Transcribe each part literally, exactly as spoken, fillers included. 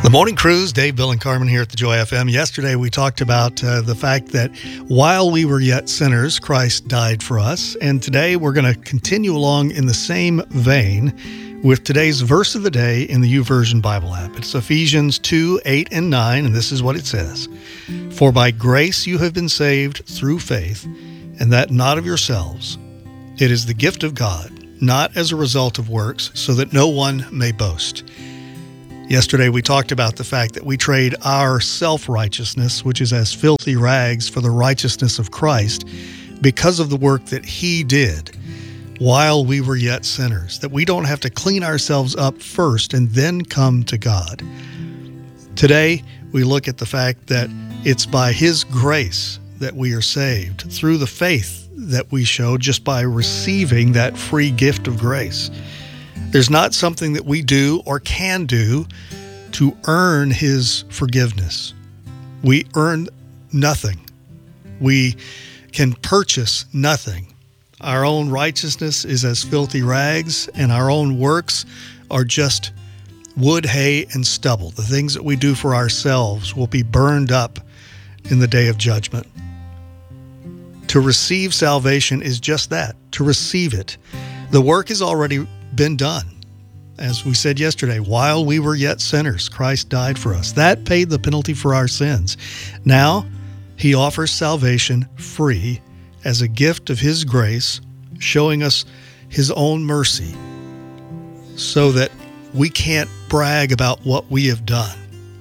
The Morning Cruise, Dave, Bill, and Carmen here at the Joy F M. Yesterday we talked about uh, the fact that while we were yet sinners, Christ died for us. And today we're going to continue along in the same vein with today's verse of the day in the YouVersion Bible app. It's Ephesians two, eight, and nine, and this is what it says. For by grace you have been saved through faith, and that not of yourselves. It is the gift of God, not as a result of works, so that no one may boast. Yesterday, we talked about the fact that we trade our self-righteousness, which is as filthy rags, for the righteousness of Christ because of the work that He did while we were yet sinners, that we don't have to clean ourselves up first and then come to God. Today, we look at the fact that it's by His grace that we are saved, through the faith that we show just by receiving that free gift of grace. There's not something that we do or can do to earn His forgiveness. We earn nothing. We can purchase nothing. Our own righteousness is as filthy rags, and our own works are just wood, hay, and stubble. The things that we do for ourselves will be burned up in the day of judgment. To receive salvation is just that, to receive it. The work has already been done. As we said yesterday, while we were yet sinners, Christ died for us. That paid the penalty for our sins. Now, He offers salvation free as a gift of His grace, showing us His own mercy so that we can't brag about what we have done.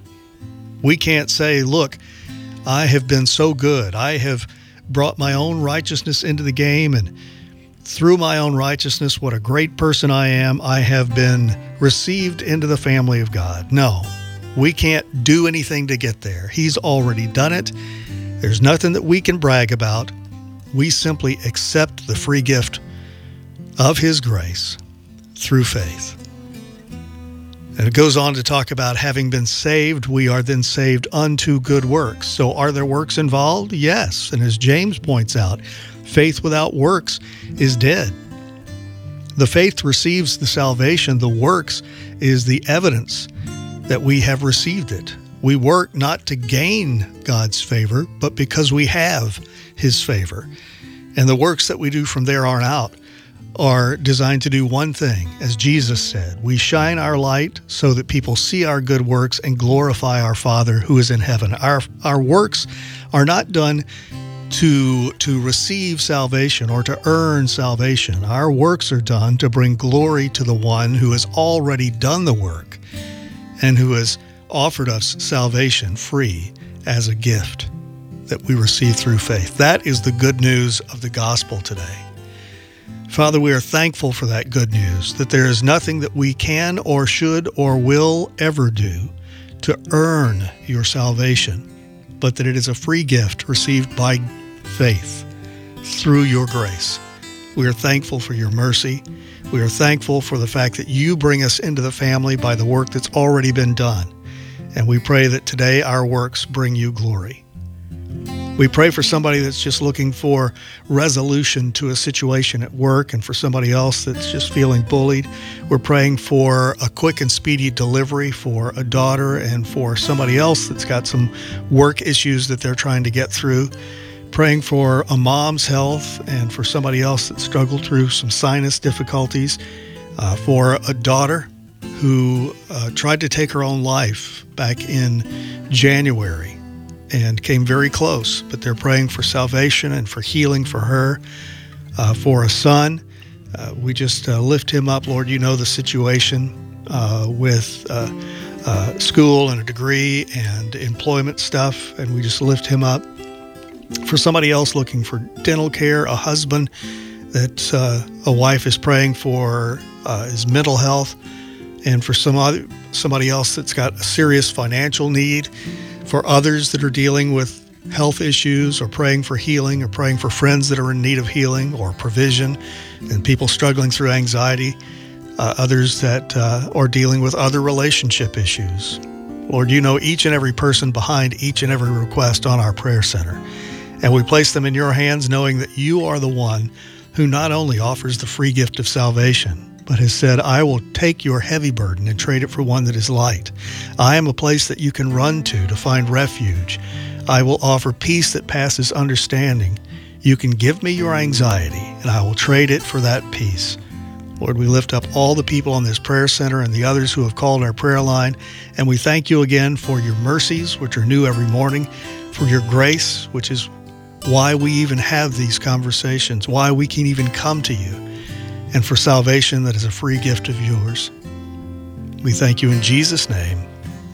We can't say, look, I have been so good. I have brought my own righteousness into the game, and through my own righteousness, what a great person I am, I have been received into the family of God. No, we can't do anything to get there. He's already done it. There's nothing that we can brag about. We simply accept the free gift of His grace through faith. And it goes on to talk about having been saved, we are then saved unto good works. So are there works involved? Yes. And as James points out, faith without works is dead. The faith receives the salvation. The works is the evidence that we have received it. We work not to gain God's favor, but because we have His favor. And the works that we do from there on out are designed to do one thing. As Jesus said, we shine our light so that people see our good works and glorify our Father who is in heaven. Our, our works are not done to to receive salvation or to earn salvation. Our works are done to bring glory to the one who has already done the work and who has offered us salvation free as a gift that we receive through faith. That is the good news of the gospel today. Father, we are thankful for that good news, that there is nothing that we can or should or will ever do to earn your salvation, but that it is a free gift received by faith through your grace. We are thankful for your mercy. We are thankful for the fact that you bring us into the family by the work that's already been done. And we pray that today our works bring you glory. We pray for somebody that's just looking for resolution to a situation at work, and for somebody else that's just feeling bullied. We're praying for a quick and speedy delivery for a daughter, and for somebody else that's got some work issues that they're trying to get through. Praying for a mom's health, and for somebody else that struggled through some sinus difficulties. Uh, for a daughter who uh, tried to take her own life back in January and came very close, but they're praying for salvation and for healing for her. Uh, for a son, uh, we just uh, lift him up. Lord, you know the situation uh, with uh, uh, school and a degree and employment stuff, and we just lift him up. For somebody else looking for dental care, a husband that uh, a wife is praying for uh, his mental health, and for some other, somebody else that's got a serious financial need. For others that are dealing with health issues or praying for healing, or praying for friends that are in need of healing or provision, and people struggling through anxiety, uh, others that uh, are dealing with other relationship issues. Lord, you know each and every person behind each and every request on our prayer center. And we place them in your hands, knowing that you are the one who not only offers the free gift of salvation, but has said, I will take your heavy burden and trade it for one that is light. I am a place that you can run to to find refuge. I will offer peace that passes understanding. You can give me your anxiety, and I will trade it for that peace. Lord, we lift up all the people on this prayer center and the others who have called our prayer line, and we thank you again for your mercies, which are new every morning, for your grace, which is why we even have these conversations, why we can even come to you, and for salvation that is a free gift of yours. We thank you in Jesus' name.